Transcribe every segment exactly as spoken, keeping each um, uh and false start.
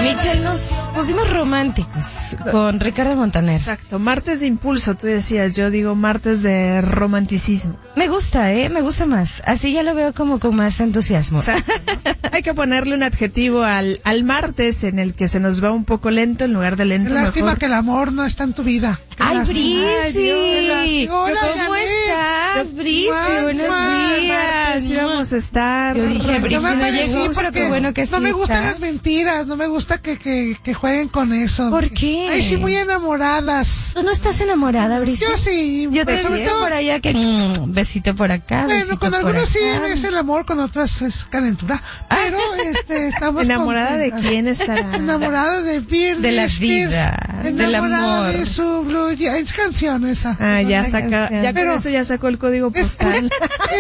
Michelle, nos pusimos románticos con Ricardo Montaner. Exacto, martes de impulso, tú decías, yo digo martes de romanticismo. Me gusta, ¿eh? Me gusta más. Así ya lo veo como con más entusiasmo. Exacto, ¿no? Hay que ponerle un adjetivo al, al martes en el que se nos va un poco lento en lugar de lento. Qué lástima mejor. que el amor no está en tu vida. Qué ¡Ay, lástima. Brisi! Hola, ¿Cómo Janet. estás, Brisi? Mua, Buenos mua, días. Así vamos a estar. Yo dije, Brisi No me no parece llegó, pero porque qué bueno que sí no me gustan estás. las mentiras, no me gusta que, que, que jueguen con eso. ¿Por qué? Ay, sí, muy enamoradas. ¿Tú no estás enamorada, Brisi? Yo sí. Yo te pero sobre vi todo- por allá que mm, besito por acá, Bueno, besito con por algunos sí acá. es el amor, con otras es calentura. Pero este, estamos ¿Enamorada de contentas. quién estará? Enamorada de Britney De la Spears. vida, del Enamorada amor. de su blue. Ya, es canción esa. Ah, ya Una saca, canción. ya con Pero- eso ya sacó el código Es- postal.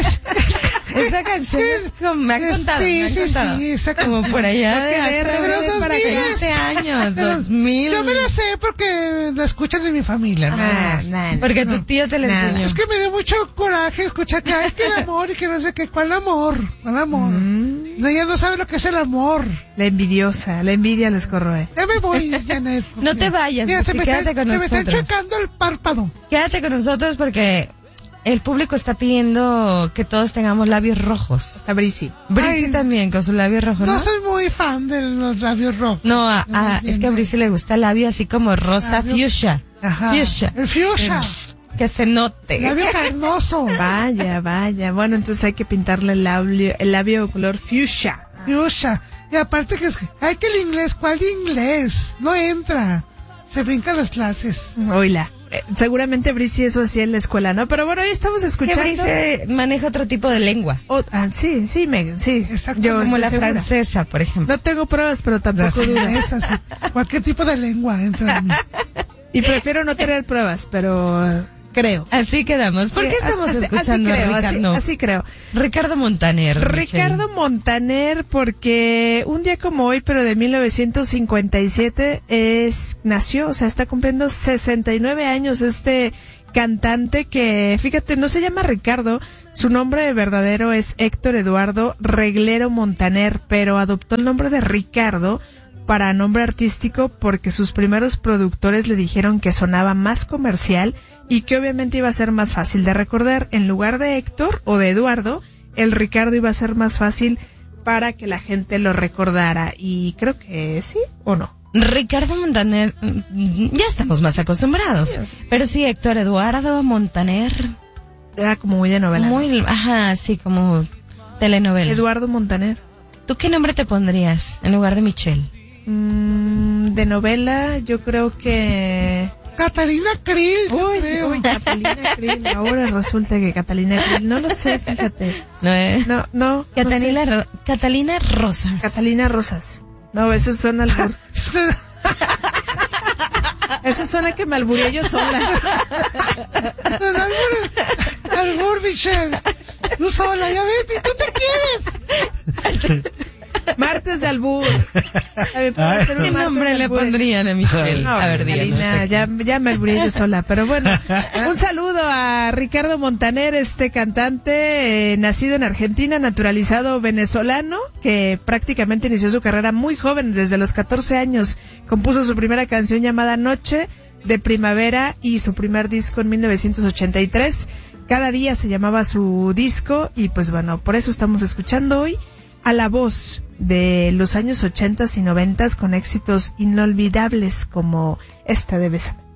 Esa canción es como, me han es- contado, sí, me han sí, contado. sí, esa Como canción. por allá de, Hay que ver, hace de los para dos mil. veinte años, De los- dos mil. Yo me la sé porque la escuchan de mi familia. ¿no? Ah, nah, nah. Porque tu tío te la Nada. enseñó. Es que me dio mucho coraje escuchar que hay que el amor y que no sé qué. ¿Cuál amor? ¿Cuál amor? Mm. No, ella no sabe lo que es el amor. La envidiosa, la envidia les corroe. Ya me voy, Janet. No te vayas, Mira, se Lucy, me, quédate está, con se me está nosotros. chocando el párpado. Quédate con nosotros porque el público está pidiendo que todos tengamos labios rojos. Está Brisi. Brisi Ay. también con su labio rojo, ¿no? No soy muy fan de los labios rojos. No, a, No a- me es que a entiendo. Brisi le gusta el labio así como rosa Labio- fuchsia. Ajá. Fuchsia. El fuchsia. Que se note. Labio carnoso. Vaya, vaya. Bueno, entonces hay que pintarle el labio, el labio color fuchsia. Fuchsia. Y aparte que es, hay que el inglés, ¿cuál de inglés? No entra. Se brincan las clases. Oila. Eh, seguramente Brisi eso hacía en la escuela, ¿no? Pero bueno, hoy estamos Que escuchando. Brisi maneja otro tipo de lengua. Oh, ah, sí, sí, Megan, sí. Exacto. Yo Como estoy la segura. francesa, por ejemplo. No tengo pruebas, pero Las tampoco dudas. inglesas, sí. Cualquier tipo de lengua entra en mí. Y prefiero no tener pruebas, pero eh, creo. Así quedamos. ¿Por Sí, qué estamos así, escuchando así creo, a así, Ricardo? así creo. Ricardo Montaner. Ricardo Michelle. Montaner, porque un día como hoy, pero de mil novecientos cincuenta y siete, es, nació, o sea, está cumpliendo sesenta y nueve años este cantante que, fíjate, no se llama Ricardo, su nombre verdadero es Héctor Eduardo Reglero Montaner, pero adoptó el nombre de Ricardo para nombre artístico porque sus primeros productores le dijeron que sonaba más comercial y que obviamente iba a ser más fácil de recordar. En lugar de Héctor o de Eduardo, el Ricardo iba a ser más fácil para que la gente lo recordara. Y creo que sí o no. Ricardo Montaner, mm, ya estamos más acostumbrados. Sí, o sea. Pero sí, Héctor Eduardo Montaner. Era como muy de novela. ¿no? Muy, ajá, sí, como telenovela. Eduardo Montaner. ¿Tú qué nombre te pondrías en lugar de Michelle? Mm, de novela, yo creo que... Catalina Krill, yo Uy, creo. uy, Catalina Krill. Ahora resulta que Catalina Krill. No lo sé, fíjate. ¿No es? No, no. Catalina, no sé. Ro- Catalina Rosas. Catalina Rosas. No, eso suena albur. Eso suena que me alburé yo sola. Albur, albur, Michelle. Tú sola, ya ves, y tú te quieres. Martes de albur. A ver, ¿puedo hacer un ¿Qué martes nombre de le albures? pondrían a Michelle? No, a ver, díganos. Catalina, ya, ya me alburé yo sola, pero bueno. Un saludo a Ricardo Montaner, este cantante eh, nacido en Argentina, naturalizado venezolano, que prácticamente inició su carrera muy joven, desde los catorce años. Compuso su primera canción llamada Noche de Primavera y su primer disco en mil novecientos ochenta y tres. Cada día se llamaba su disco y pues bueno, por eso estamos escuchando hoy a la voz de los años ochentas y noventas con éxitos inolvidables como esta de Bésame.